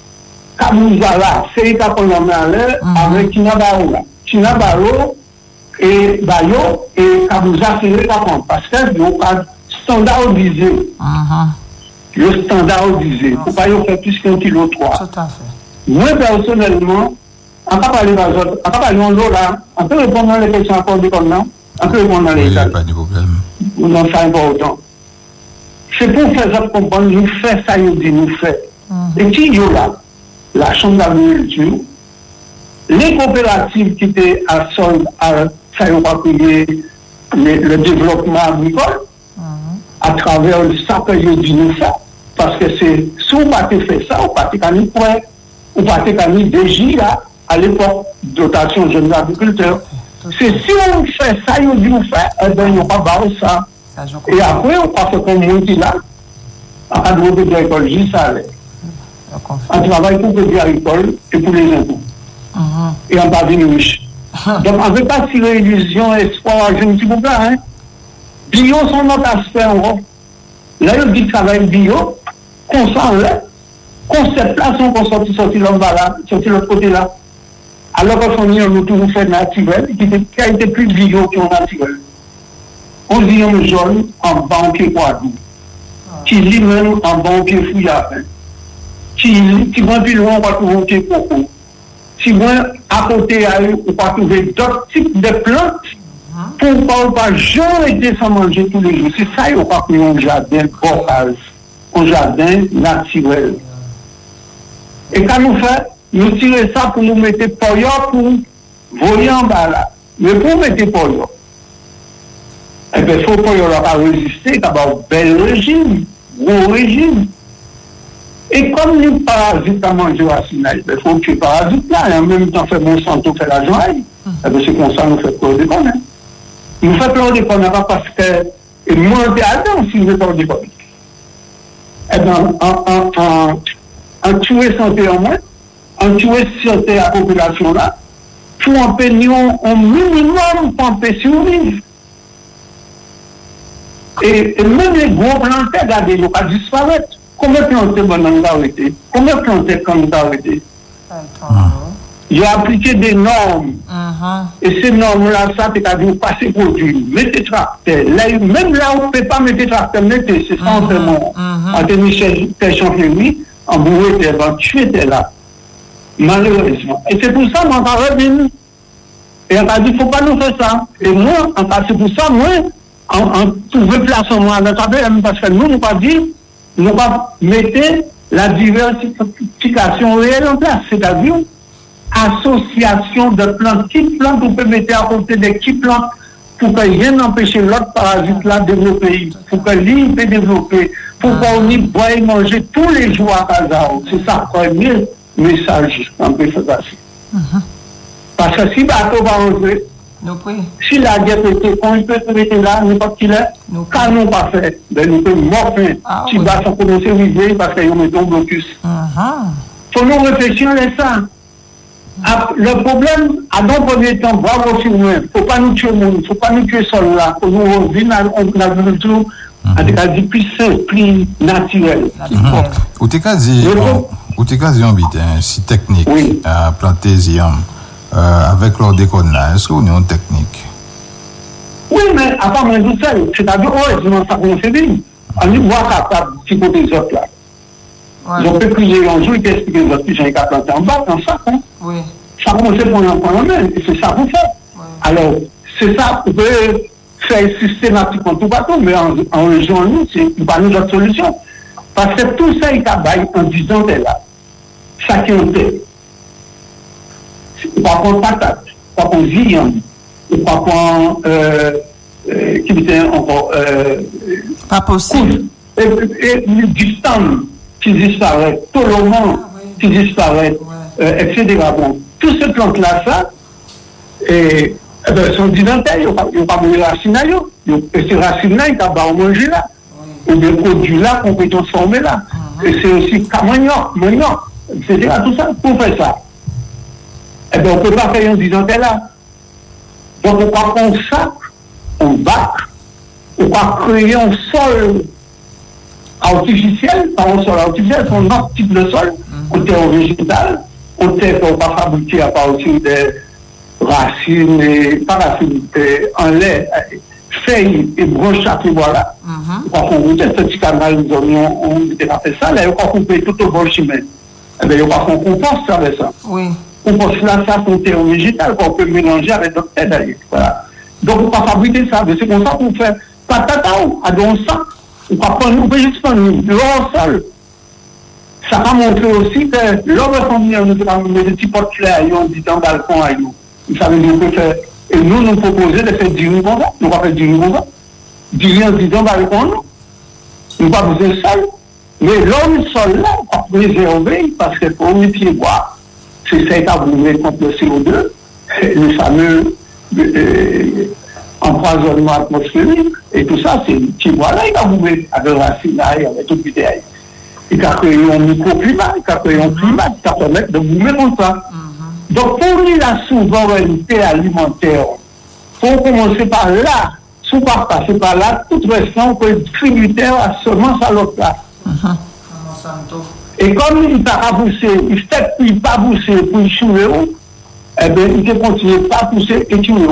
Kamouzala, c'est Kapolomale, avec Kinabaro là. Kinabaro, et Bayo et Kabouza Ferré par contre, parce que ils ont pas standardisé. Uh-huh. Le standardisé. Pour pas y faire plus qu'un kilo trois. Tout à fait. Moi, personnellement, on peut parler dans l'autre, on peut parler dans l'autre là, on peut répondre à les questions encore du comme on peut répondre dans les Il n'y a pas de problème. Non, ça n'est pas autant. C'est pour faire ça comprendre, nous faisons ça, nous dit, nous faisons. Mm-hmm. Et qui y là, la Chambre d'agriculture, les coopératives qui étaient à sol, à ça y pas payé le développement agricole, mm-hmm. à travers ça que je dis nous faisons. Parce que c'est, si on n'a pas fait ça, on n'a pas fait point, on n'a pas fait D J là, à l'époque, dotation jeunes agriculteurs. C'est si on fait ça, on dit on fait, eh bien, on va pas ça. ça Et après, on va faire comme on dit là, en cas de groupe agricole, juste ça. On travaille pour le pays agricole et pour les impôts. Uh-huh. Et on va venir riche. Donc, on ne veut pas tirer illusion, espoir, je ne dis pas, hein. Bio, sont notre aspect en gros. Là, on dit travail bio, qu'on s'en là, qu'on se place, on peut sortir, sortir l'autre sortir l'autre côté là. Alors qu'on nous toujours fait naturel, qui a été plus bio que naturel. On dit un jaune en banquier poitou, qui lit même en banquier fouillard, qui qui va plus loin, on va trouver coco. Si moi, à côté, on va trouver d'autres types de plantes, pour ne pas jamais été sans manger tous les jours. C'est ça, on va trouver un jardin bocal, un jardin naturel. Et quand nous faisons, nous tirons ça pour nous mettre poyo pour voler en bas là. Mais pour mettre poyo, eh bien, il faut poyo là pas résister, d'avoir un bel régime, gros régime. Et comme nous parasites à manger racine, il faut que tu parasites là, et en même temps, faire bon santo, faire la joie. Eh bien, c'est comme ça, nous faisons plein de conneries. Nous faisons plein de conneries parce que, et moi, on est à si nous faisons plein de conneries. Eh bien, en, en, en, en tuer santé en moins, en tuer santé à la population là, pour en payer un minimum pour en payer survivre. Et, et même les gros plantés, regardez, ils ne vont pas disparaître. Combien de plantés bananes ont arrêté? Combien de plantés quand ont arrêté? Ils ont appliqué des normes. Uh-huh. Et ces normes-là, ça, c'est à dire passer produit, mettez tracteur. Même là, on ne peut pas mettre tracteur, mettez, c'est sans vraiment. En tenir tes champignons, en bourré, t'es là, tu étais là. Malheureusement. Et c'est pour ça qu'on va revenir. Et on a dit, il ne faut pas nous faire ça. Et moi, c'est pour ça, moi, on trouve place en moi, parce que nous, nous pas dit, nous pas mettre la diversification réelle en place, c'est-à-dire association de plantes, qui plantes on peut mettre à côté des qui plantes pour que rien n'empêche l'autre parasite là de développer, pour que l'île peut développer, pour qu'on y boit et manger tous les jours à Kazao. C'est ça le premier message qu'on peut faire passer. Uh-huh. Parce que si bateau va rentrer, si la guerre était, quand il peut se mettre là, n'importe qui là, quand nous pas fait, ben nous pouvons morfler. Ah, si oui. bateau commence à vivre parce qu'ils ont mis un blocus. Il uh-huh. faut nous réfléchir à ça. Ah, le problème, à nos premiers temps, bravo sur nous, il ne faut pas nous tuer le monde, il ne faut pas nous tuer seul là, pour nous revenir à l'agriculture, à des cas plus simple, plus naturel. Ou t'es qu'à dire, ou t'es qu'à dire, un si technique oui. à planter ziam, euh, avec leur déconne là, est-ce qu'on est en technique? Oui, mais à part moi tout seul, c'est-à-dire, oh, c'est dans ça qu'on fait vivre. On est moins capable de côté des autres là. Ouais. On peut crier un jour et expliquer aux autres que j'ai qu'à planter en bas, dans ça, hein. Oui. Ça commence pour l'emploi en main, et c'est ça qu'on fait. Ouais. Alors, c'est ça, on peut faire systématiquement tout partout, mais en, en région, nous, c'est pas nous autre solution. Parce que tout ça, il travaille en disant, t'es là. Ça qui est en tête. Par contre, patate, par contre, viande, par contre, euh, euh, qui était encore, euh, pas possible. Et, et, et du stand qui disparaît, tout le monde ah, oui. qui disparaît, ouais. euh, et cetera. Bon, toutes ces plantes-là, ça, et, eh ben, sont didentaires, ils n'ont pas de racines là, et ces racines-là, ils n'ont pas manger là, oui. ou des produits-là qu'on peut transformer là. Uh-huh. Et c'est aussi manioc, manioc, et cetera. Tout ça, pour faire ça. Eh bien, on ne peut pas faire un didentaire là. Donc, on va prendre ça, on bac, on va créer un sol artificiel, pas un sol artificiel, c'est un autre type de sol, mm-hmm. on terre végétal, on terre qu'on va fabriquer à partir des racines, et, pas racines, en lait, feuilles et branches à tout voilà. Quand on goûte ce petit canal, nous avions, on a fait ça, là, quand on coupe tout au bon chemin, eh bien, on composte avec ça. Oui. Compost là, ça, c'est un terme végétal qu'on peut mélanger avec d'autres têtes. Voilà. Donc, on ne peut pas fabriquer ça, mais c'est comme ça qu'on fait patata ou à don ça. On peut prendre, on peut juste prendre l'eau sol. Ça va montrer aussi que l'homme est convenu, nous avons mis des petits potes clairs, on dit dans le balcon à nous. Ça veut dire qu'on peut faire. Et nous, nous proposons de faire du riz comme ça. Nous pas faire du riz comme ça. Du riz en disant dans le balcon, nous pas besoin de sol. Mais l'homme sol là, on va préserver parce que pour les pieds bois, c'est ça qui a bourré contre le C O deux, le fameux euh, empoisonnement atmosphérique, et tout ça, c'est le petit bois là, il a bourré avec la racine, avec tout le petit. Il a créé un microclimat, il a créé un climat qui va permettre de bourrer comme ça. Mm-hmm. Donc, pour lui, la souveraineté alimentaire, il faut commencer par là. Si on ne passer par là, toute façon, on peut être tributaire à semence à l'autre là. Mm-hmm. Et comme il n'a pas poussé, il ne fait plus pas pousser pour échouer, eh bien, il ne continue pas à pousser et tuer.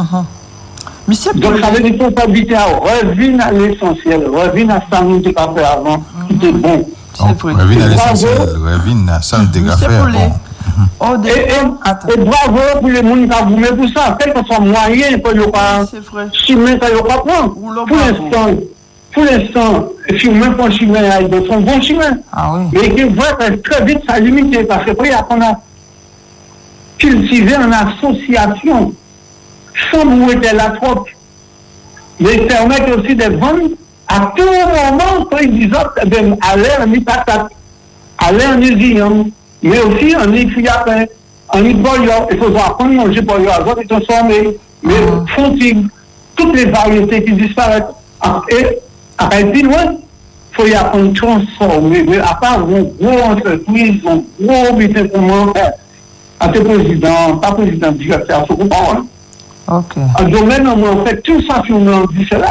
Mm-hmm. Donc, ça veut dire qu'il faut pas habiter à revenir à l'essentiel, revenir à ça que nous avons fait avant, qui était bon. Revenir à l'essentiel, revenir à ça que nous avons fait avant. Oh, et, et, et bravo pour les gens qui ont voulu pour ça, quel que soit moyen pour ne pas chimer, ça ne pas prendre. Pour l'instant, pour l'instant, si même pas chemin, ils sont bons chemins. Ah oui. Mais ils voient très vite ça limité parce que après, on a cultivé en association, sans mourir la trop. Mais ils permettent aussi de vendre à tout moment quand ils disent aller en patate, aller en usine. Mais aussi, on est fiapin, on est boyo, il faut apprendre à manger boyo, à d'autres transformer, mais font-ils toutes les variétés qui disparaissent. Et, après, plus loin, il faut y apprendre à transformer, mais à part une grosse entreprise, un gros métier pour moi, à tes présidents, pas président, directeur, il faut comprendre. Ok. En domaine, on fait tout ça sur nous, on dit cela.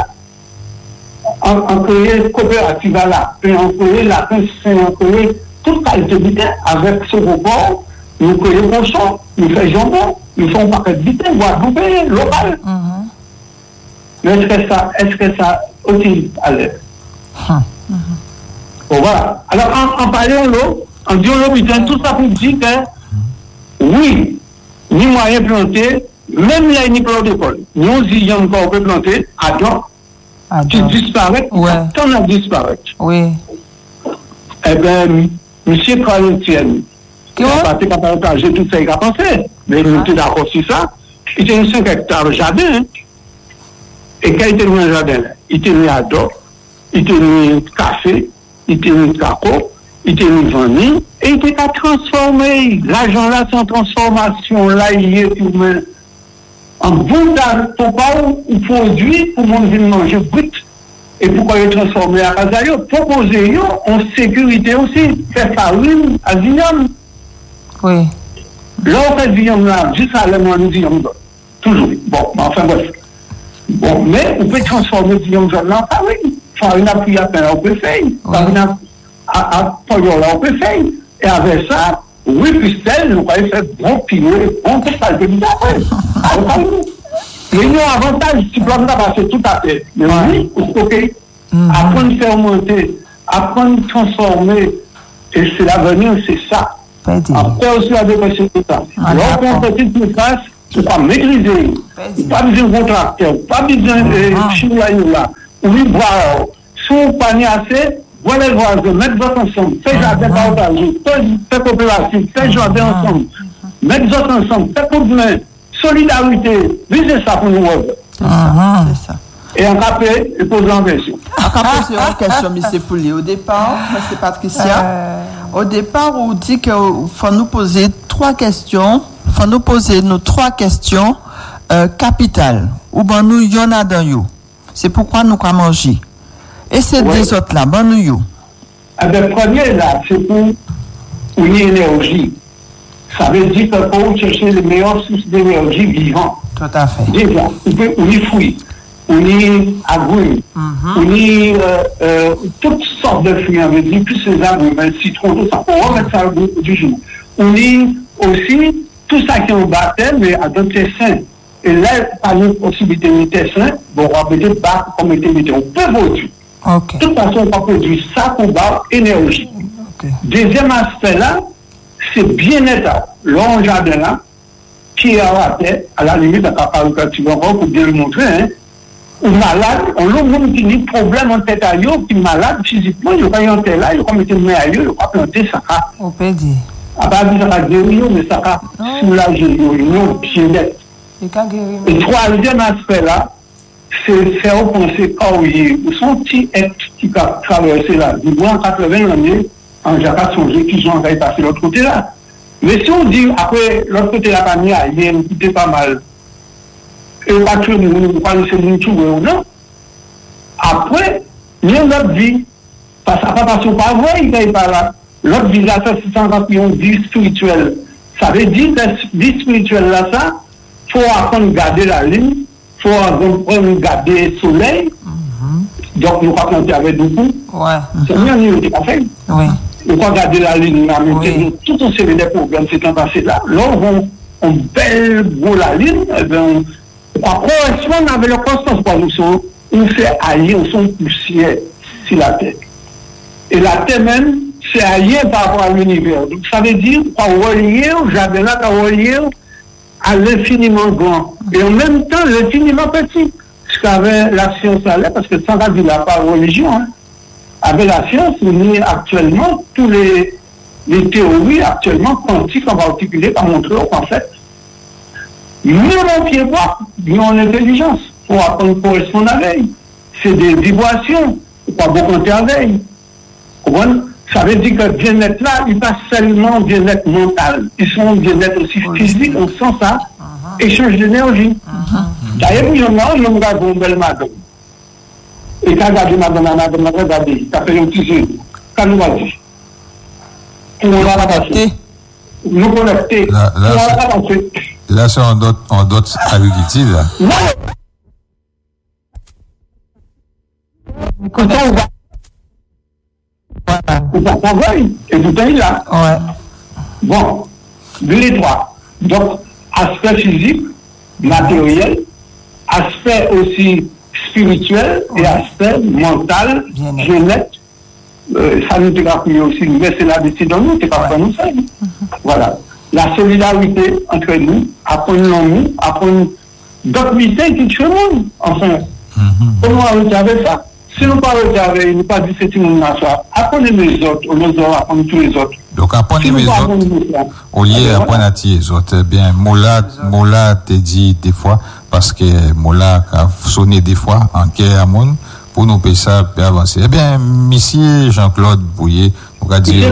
On crée une coopérative là, puis on crée la pince, on crée toute qualité de bien avec ce report, nous créons cochon, nous faisons jambon, nous faisons paquet de bitin, voire boubé, local. Mm-hmm. Mais est-ce que ça, est-ce que ça utile à l'aide? Mm-hmm. Bon, voilà. Alors, en, en parlant l'eau, en disant l'eau, bitin, tout ça pour dire que, oui, ni moyen planté, même là, ni plan d'école, nous y encore peut planter, attends, tu disparais, ouais. T'en as disparu. Oui. Eh bien, Monsieur Carletienne, qui a parti à partager tout ça qu'il a pensé, mais il était d'accord sur ça. Il était cinq hectares de jardin. Et quand il était dans le jardin, il était mis à dos, il était mis café, il était mis cacao, il était mis vanille, et il était à transformer. L'argent là, c'est en transformation, là, il est pour moi. En bon pour pas ou produit pour mon venir manger brut. Et pourquoi il transformer à Kazayo? Proposer en sécurité aussi. Faire farine à Vignam. Oui. Là, on fait Vignam là, juste à l'heure, nous disons toujours. Bon, enfin bref. Bon, mais on peut transformer Vignam là en farine. Farine à pluie à peine, on peut faire. Farine à polio là, on peut faire. Et avec ça, oui, puis celle, nous allons faire bon pire, bon pour ça, le pays d'après. Mais il y a un avantage, si tu as passé tout à fait. Mais oui, ok. Mm-hmm. Apprendre à faire monter, apprendre à transformer, et c'est l'avenir, c'est ça. Après aussi, la dépression, c'est ça. Lorsqu'on fait une petite face, tu pas maîtriser, pas besoin de contracteur, pas besoin de chinois là, ou de boire, si on pas assez, voilà les voisins, mettre votre ensemble, faites jardin partagé, faites coopérative, faites jardin ensemble, mettre votre ensemble, faites coup de main. Solidarité, visez ça pour nous. C'est ça. C'est ça. Et en capé, il pose en question. En capé, c'est une question, M. Poulier. Au départ, M. Patricia, euh... au départ, on dit qu'il faut nous poser trois questions. Il faut nous poser nos trois questions euh, capitales. Ou ben nous, il y en a dans you. C'est pourquoi nous avons mangé. Et ces oui. deux autres là, ben nous you. Le premier là, c'est pour une énergie. Ça veut dire qu'il faut chercher les meilleures sources d'énergie vivantes. Tout à fait. Déjà, on y fruits, on y agrumes, on y euh, euh, toutes sortes de fruits, on veut dire, plus ces agrumes, le citron, tout ça, on remettre ça au goût du jour. On y aussi tout ça qui est en baptême, mais à d'autres saints. Et là, par une possibilité de tessin, bon, on va peut-être battre comme était mis. On peut produire. Ok. De toute façon, on va produire ça pour avoir énergie. Ok. Deuxième aspect là, c'est bien-être. L'on jardin là, qui est à la tête, à la limite, à la parole quand tu vas encore pour bien le montrer, hein. Ou malade, on l'a même qui dit problème en tête à eux, qui est malade physiquement, il n'y a pas un tel là, il n'y a pas mettre le main à eux, il n'y a pas planter ça. On peut dire. À part ça va guérir, mais ça va soulager, non, bien-être. Et troisième aspect là, c'est faire penser quand oui, son petit être qui a traversé là, du moins en quatre-vingts années, en Jacques songé qu'ils ont passé l'autre côté là. Mais si on dit après l'autre côté là, pas mis à y écouter pas mal. Et pas tout le monde, pas le monde tout ou non. Après, il y a notre vie. Parce que parce qu'on pas vrai, il n'est pas là. L'autre vie là, ça c'est sans une vie spirituelle. Ça veut dire que la vie spirituelle là, ça, il faut apprendre à garder la ligne, il faut apprendre à garder le soleil. Mm-hmm. Donc, nous pas planter avec beaucoup. Ouais. C'est mieux, nous, on fait. Oui. On va garder la ligne, oui. Tout un série de problèmes, c'est un passé là. Là, on, on belle beau la ligne, eh bien, on correspond avec la constance par nous, on fait allier, on son poussière sur la terre. Et la terre même, c'est allié par rapport à l'univers. Donc, ça veut dire qu'on relié au jardin là, qu'on relié à l'infiniment grand. Et en même temps, l'infiniment petit. Ce qu'avait la science allait, parce que sans dire la part religion, hein. Avec la science, on est actuellement, tous les, les théories actuellement quantiques en particulier, par montrer qu'en fait, nous, on pied pas, nous, en intelligence, pour apprendre à correspondre à veille. C'est des vibrations, pas beaucoup compter à veille. Ça veut dire que le bien-être là, il n'est pas seulement bien-être mental, ils sont bien-être aussi physique, on sent ça, uh-huh. Échange d'énergie. Uh-huh. D'ailleurs, il y en a, je me regarde une belle madame. Et quand regarde madame, madame, madame, regardez, ça fait un petit jeu. Quand nous va dire. Pour on va passer. Nous connecter. Là, là, c'est, là, c'est en d'autres, en d'autres agricultures, là. Non. Quand on va. On va travailler. Et tout est là. Ouais. Bon. Les trois. Donc, aspect physique, matériel, aspect aussi spirituel et aspect mental, bien-être. Euh, ça nous a appuyé aussi, mais c'est la décision de nous, c'est pas pour nous faire. Voilà. La solidarité entre nous, apprendre nous, apprendre d'autres missions qui tuent le monde. Enfin, comment on va avec ça? Si nous ne parlons pas avec, nous ne pas dire que c'est une nation, apprenez les autres, nous allons apprendre tous les autres. Donc, apprenez les autres, au lieu d'apprendre les autres, eh bien, Moula, Moula te dit des fois, parce que Moula a sonné des fois en quai à monde, pour nous payer ça, puis avancer. Eh bien, monsieur Jean-Claude Bouillet, nous a dit,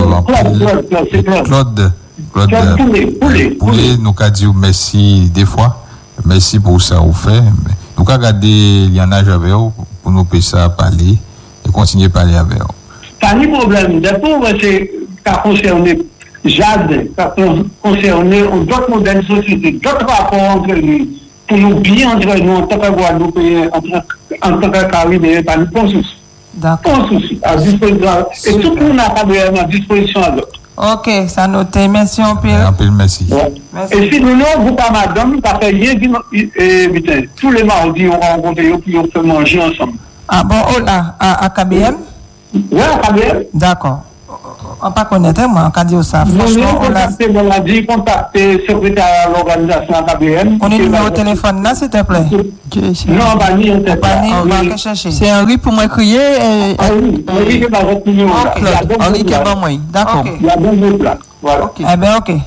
Claude, Claude Bouillet, nous a dit merci des fois, merci pour ça, vous fait. Nous a regardé, il y en a j'avais pour nous payer ça, parler, et continuer à parler avec eux. Pas de problème. Des pauvres, c'est qu'à concerner Jade, qu'à concerner d'autres modèles de société, d'autres rapports entre nous, pour nous bien entre nous, en tant que Guadeloupéens, en tant que Caribéens, pas de bon souci. D'accord. Bon souci, à disposition. Et tout le monde n'a pas de à disposition à l'autre. Ok, ça noté. Merci un peu. Un peu, merci. Ouais. Merci. Et si nous, non, vous pas madame, ça fait rien, et tous les mardis, on rencontre eux, puis on peut manger ensemble. Ah bon, oh là, à, à K B M? Oui, à K B M. D'accord. On ne pas connaître, moi, on a dit ça. Franchement, on a contacté, contacté le secrétaire à l'organisation à K B M. On est numéro de téléphone là, s'il te plaît. Non, on va ni on va chercher. C'est Henri pour moi crier. Ah oui, Henri qui va votre numéro. Henri qui va moi. D'accord. Il y a bon groupe là. Voilà. Eh bien, ok.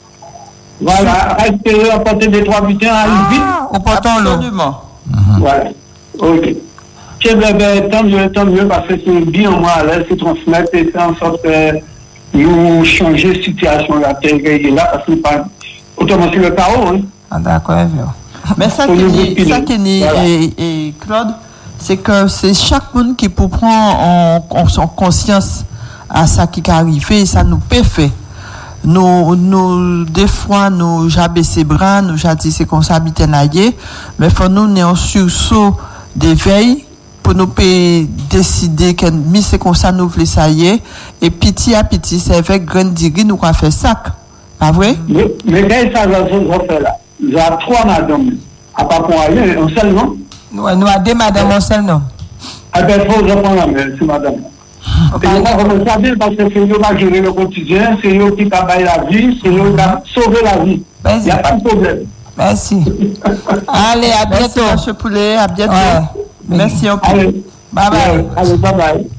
Voilà, restez à porter des trois butins à une ville. Au portant l'eau. Absolument. Voilà. Ok. Tiens, ben, tant mieux, tant mieux, parce que c'est bien moi à l'aise, c'est transmettre et faire en sorte que nous changer la situation là, telle qu'elle est là, parce que pas autrement c'est le chaos. Hein. Ah, d'accord, mais ça qui ça qui voilà. et, et Claude, c'est que c'est chaque monde qui peut prendre en, en, en conscience à ça qui est arrivé, ça nous peut faire. Nous, nous, des fois, nous, j'abaisse bras, nous, j'ai c'est qu'on s'habite naillé, mais faut nous, nous, en sursaut d'éveil, pour nous décider que c'est comme ça nous voulons ça y est et petit à petit c'est avec grande diri nous avons fait ça Pas vrai? Mais, mais quand ça va se faire là, il y a trois madames. À part pour aller, un seul nom? Ouais, nous avons deux madames, un seul nom. Ah ben, il faut reprendre la main, c'est madame. Et on va commencer à dire parce que c'est eux qui va gérer le quotidien, c'est eux qui va bailler la vie, c'est eux qui va sauver la vie. Il n'y a pas de problème. Merci. Allez, à bientôt. Merci, monsieur Poulet, à bientôt. Ouais. Merci, ok. Allez, bye bye. Allez, bye bye.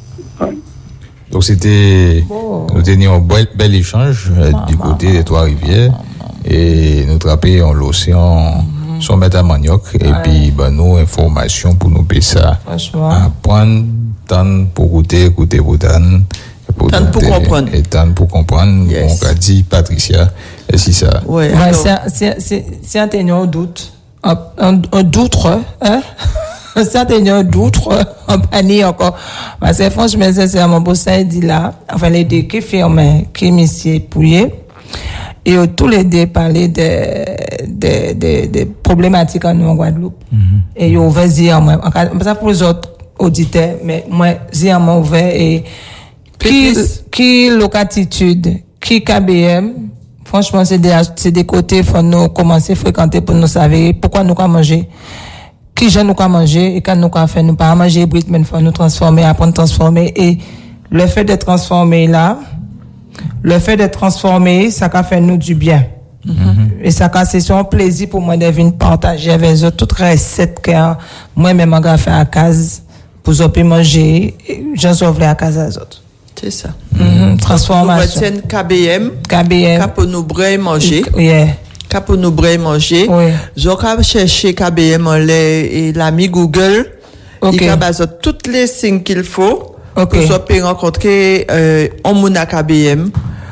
Donc c'était, oh. nous tenions un bel, bel échange euh, du côté des Trois-Rivières et nous trappions l'océan mm-hmm. son mettre à manioc et ouais. puis ben, nous informations pour nous payer ça. Franchement. Apprendre, tant pour goûter, écouter pour tant. Pour tant pour comprendre. Et tant pour comprendre. Yes. On a dit Patricia, et si ça. Ouais, ouais c'est, c'est, c'est un ténor doute. Un, un, un doutre, hein? C'est un doutre, en panier encore. Parce que franchement, c'est mon beau ça dit là. Enfin, les deux qui firment, qui monsieur Pouillet. Et euh, tous les deux parlaient de, de, de, de problématiques en nous en Guadeloupe. Mm-hmm. Et ils ont ouvert dire, moi, ça pour les autres auditeurs, mais moi, j'ai un mot ouvert et qui, qui locatitude, qui K B M, franchement, c'est des, c'est des côtés, faut nous commencer à fréquenter pour nous savoir pourquoi nous avons manger. Qui j'ai nous qu'à manger et quand nous qu'à faire nous pas manger brut mais faut nous transformer apprendre transformer et le fait de transformer là le fait de transformer ça qu'a fait nous du bien mm-hmm. et ça qu'a c'est un plaisir pour moi de venir partager avec eux toutes recettes que moi même on a fait à case pour eux manger j'en sauve à case aux autres c'est ça mm-hmm. transformation nous K B M K B M pour nous brailler manger yeah. Quand pour nous brailler manger, oui. j'ai cherché K B M en lait et l'ami Google, okay. il a basé toutes les signes qu'il faut okay. pour se rencontrer euh, en Mouna K B M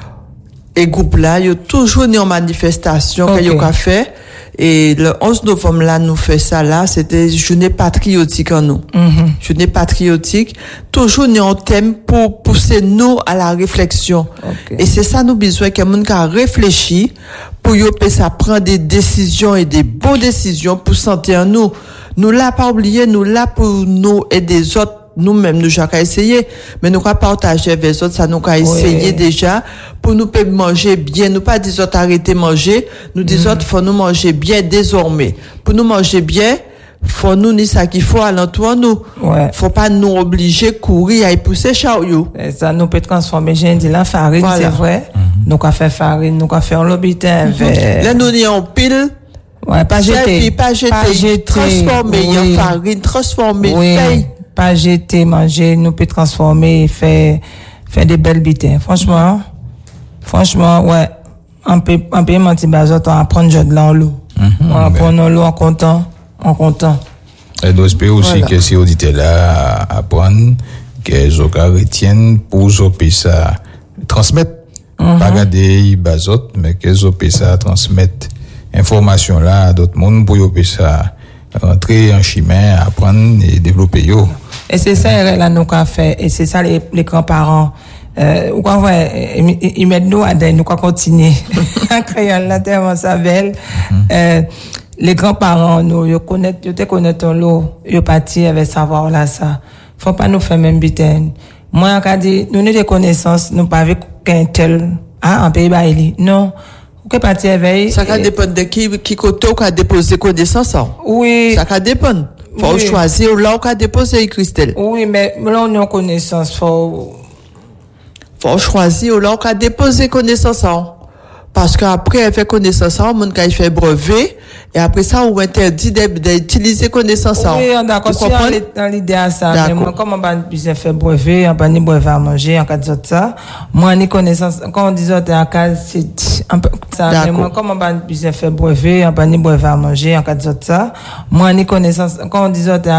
et groupe là, il y a toujours une manifestation okay. qu'il y a fait et le onze novembre là nous fait ça là, c'était journée patriotique en nous. Mm-hmm. Journée patriotique, toujours un thème pour pousser nous à la réflexion. Okay. Et c'est ça nous besoin que monde a réfléchi pour yo ça prendre des décisions et des bonnes décisions pour sentir nous. Nous là pas oublier, nous là pour nous et des autres nous-mêmes nous j'ai essayé mais nous pas partager avec les autres ça nous a essayé oui. déjà pour nous peut manger bien nous pas des autres arrêter manger nous des mm. autres faut nous manger bien désormais pour nous manger bien faut nous ni ça qu'il faut alentour nous ouais. faut pas nous obliger courir à pousser chariot ça nous peut transformer j'ai dit la farine voilà. c'est vrai mm-hmm. nous qu'a faire farine nous qu'a faire l'obitin mm-hmm. là nous y en pile ouais pas jeter pas jeter, pas jeter. transformer oui. en farine transformer oui. feuille pas jeter, manger, nous peut transformer et faire, faire des belles bitins. Franchement, franchement, ouais, on peut, on peut mentir, on apprend de l'eau. On apprend l'eau en content, en content. Et nous espérons aussi voilà. que ces auditeurs-là apprennent, qu'ils retiennent pour qu'ils ça transmettre, mm-hmm. pas garder bazot, mais qu'ils ça transmettre information là à d'autres mondes pour qu'ils ça rentrer en chemin, apprendre et développer yo. Et c'est ça là nous qu'a fait et c'est ça les, les grands-parents euh ou quoi ouais ils mettent nous à des nous quoi continuer en créole là tellement ça belle euh les grands-parents nous ils connaissent ils te connaissent l'eau ils parti avec savoir là ça faut pas nous faire même bitin moi on a dit nous des connaissances nous pas avec qu'un tel ah en pays baili non que parti éveil ça va dépendre de qui qui côté ou a déposé connaissance ça oui ça va dépendre faut oui. choisir là où a déposé Christelle oui mais là on a connaissance faut faut choisir là où a déposé connaissance ça parce qu'après elle fait connaissance ça mon cas il fait brevet et après ça on interdit d'utiliser connaissance ça oui on d'accord c'est dans l'idée à ça mais moi comme on va bien faire brevet on va ni brevet à manger en cas de ça moi ni connaissance quand on dit autres à case c'est un peu ça mais moi comme on va bien faire brevet on va ni brevet à manger en cas de ça moi ni connaissance quand on dit autres